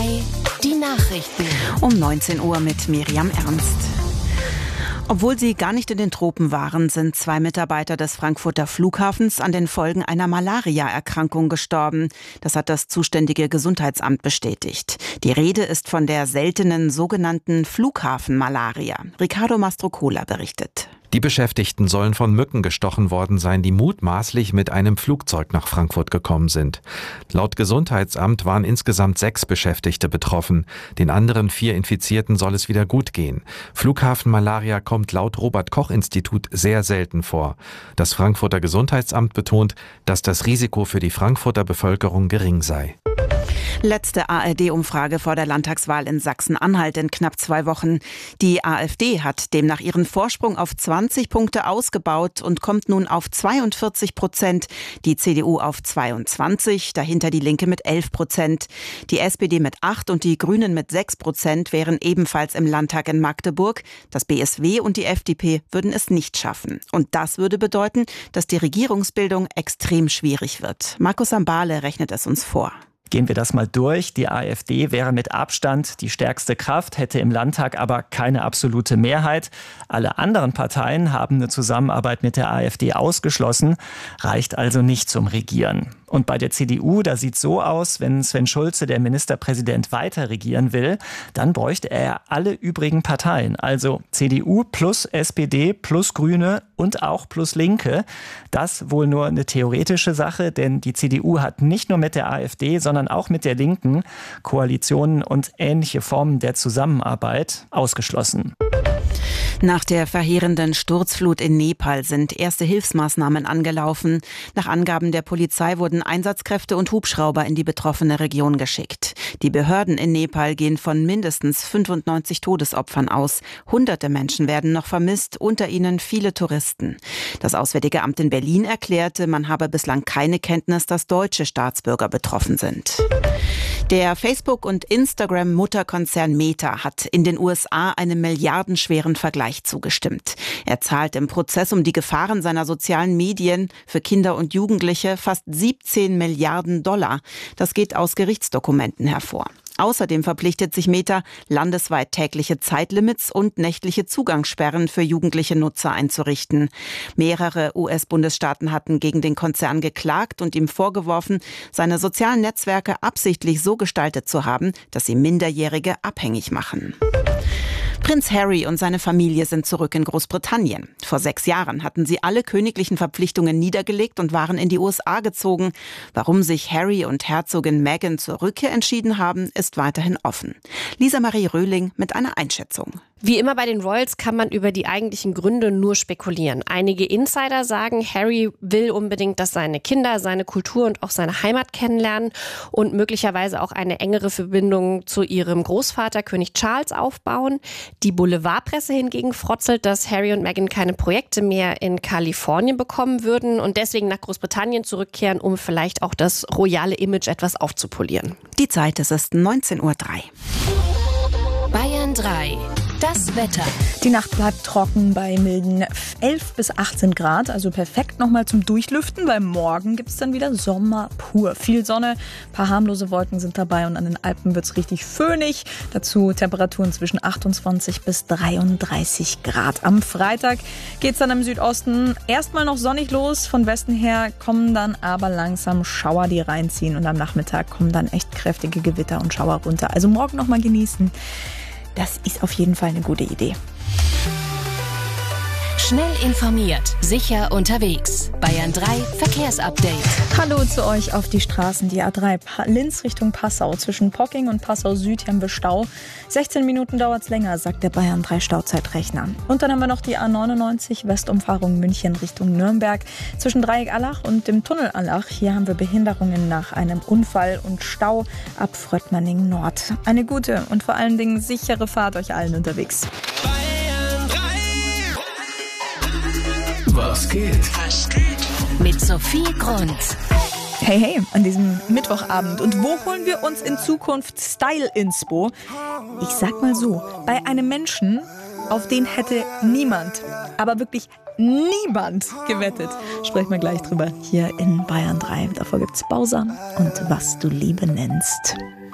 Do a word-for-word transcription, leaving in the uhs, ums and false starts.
drei, die Nachrichten. Um neunzehn Uhr mit Miriam Ernst. Obwohl sie gar nicht in den Tropen waren, sind zwei Mitarbeiter des Frankfurter Flughafens an den Folgen einer Malaria-Erkrankung gestorben. Das hat das zuständige Gesundheitsamt bestätigt. Die Rede ist von der seltenen sogenannten Flughafenmalaria. Ricardo Mastrocola berichtet. Die Beschäftigten sollen von Mücken gestochen worden sein, die mutmaßlich mit einem Flugzeug nach Frankfurt gekommen sind. Laut Gesundheitsamt waren insgesamt sechs Beschäftigte betroffen. Den anderen vier Infizierten soll es wieder gut gehen. Flughafenmalaria kommt laut Robert-Koch-Institut sehr selten vor. Das Frankfurter Gesundheitsamt betont, dass das Risiko für die Frankfurter Bevölkerung gering sei. Letzte A R D-Umfrage vor der Landtagswahl in Sachsen-Anhalt in knapp zwei Wochen. Die AfD hat demnach ihren Vorsprung auf zwanzig Punkte ausgebaut und kommt nun auf zweiundvierzig Prozent. Die C D U auf zweiundzwanzig, dahinter die Linke mit elf Prozent. Die S P D mit acht und die Grünen mit sechs Prozent wären ebenfalls im Landtag in Magdeburg. Das B S W und die F D P würden es nicht schaffen. Und das würde bedeuten, dass die Regierungsbildung extrem schwierig wird. Markus Sambale rechnet es uns vor. Gehen wir das mal durch. Die AfD wäre mit Abstand die stärkste Kraft, hätte im Landtag aber keine absolute Mehrheit. Alle anderen Parteien haben eine Zusammenarbeit mit der AfD ausgeschlossen, reicht also nicht zum Regieren. Und bei der C D U, da sieht es so aus, wenn Sven Schulze, der Ministerpräsident, weiter regieren will, dann bräuchte er alle übrigen Parteien. Also C D U plus S P D plus Grüne und auch plus Linke. Das wohl nur eine theoretische Sache, denn die C D U hat nicht nur mit der AfD, sondern auch mit der Linken Koalitionen und ähnliche Formen der Zusammenarbeit ausgeschlossen. Nach der verheerenden Sturzflut in Nepal sind erste Hilfsmaßnahmen angelaufen. Nach Angaben der Polizei wurden Einsatzkräfte und Hubschrauber in die betroffene Region geschickt. Die Behörden in Nepal gehen von mindestens fünfundneunzig Todesopfern aus. Hunderte Menschen werden noch vermisst, unter ihnen viele Touristen. Das Auswärtige Amt in Berlin erklärte, man habe bislang keine Kenntnis, dass deutsche Staatsbürger betroffen sind. Der Facebook- und Instagram-Mutterkonzern Meta hat in den U S A einem milliardenschweren Vergleich zugestimmt. Er zahlt im Prozess um die Gefahren seiner sozialen Medien für Kinder und Jugendliche fast siebzehn Milliarden Dollar. Das geht aus Gerichtsdokumenten hervor. Außerdem verpflichtet sich Meta, landesweit tägliche Zeitlimits und nächtliche Zugangssperren für jugendliche Nutzer einzurichten. Mehrere U S-Bundesstaaten hatten gegen den Konzern geklagt und ihm vorgeworfen, seine sozialen Netzwerke absichtlich so gestaltet zu haben, dass sie Minderjährige abhängig machen. Prinz Harry und seine Familie sind zurück in Großbritannien. Vor sechs Jahren hatten sie alle königlichen Verpflichtungen niedergelegt und waren in die U S A gezogen. Warum sich Harry und Herzogin Meghan zur Rückkehr entschieden haben, ist weiterhin offen. Lisa Marie Röhling mit einer Einschätzung. Wie immer bei den Royals kann man über die eigentlichen Gründe nur spekulieren. Einige Insider sagen, Harry will unbedingt, dass seine Kinder seine Kultur und auch seine Heimat kennenlernen und möglicherweise auch eine engere Verbindung zu ihrem Großvater König Charles aufbauen. Die Boulevardpresse hingegen frotzelt, dass Harry und Meghan keine Projekte mehr in Kalifornien bekommen würden und deswegen nach Großbritannien zurückkehren, um vielleicht auch das royale Image etwas aufzupolieren. Die Zeit, es ist neunzehn Uhr drei. Bayern drei. Das Wetter. Die Nacht bleibt trocken bei milden elf bis achtzehn Grad, also perfekt nochmal zum Durchlüften, weil morgen gibt es dann wieder Sommer pur. Viel Sonne, ein paar harmlose Wolken sind dabei und an den Alpen wird es richtig föhnig. Dazu Temperaturen zwischen achtundzwanzig bis dreiunddreißig Grad. Am Freitag geht es dann im Südosten erstmal noch sonnig los, von Westen her kommen dann aber langsam Schauer, die reinziehen und am Nachmittag kommen dann echt kräftige Gewitter und Schauer runter. Also morgen nochmal genießen. Das ist auf jeden Fall eine gute Idee. Schnell informiert, sicher unterwegs. Bayern drei Verkehrsupdate. Hallo zu euch auf die Straßen. Die A drei Linz Richtung Passau. Zwischen Pocking und Passau Süd haben wir Stau. sechzehn Minuten dauert es länger, sagt der Bayern drei Stauzeitrechner. Und dann haben wir noch die A neunundneunzig Westumfahrung München Richtung Nürnberg. Zwischen Dreieck Allach und dem Tunnel Allach. Hier haben wir Behinderungen nach einem Unfall und Stau ab Fröttmanning Nord. Eine gute und vor allen Dingen sichere Fahrt euch allen unterwegs. Was geht? Was geht? Mit Sophie Grund. Hey, hey, an diesem Mittwochabend. Und wo holen wir uns in Zukunft Style-Inspo? Ich sag mal so, bei einem Menschen, auf den hätte niemand, aber wirklich niemand gewettet. Sprechen wir gleich drüber hier in Bayern drei. Davor gibt's Bowser und Was du Liebe nennst.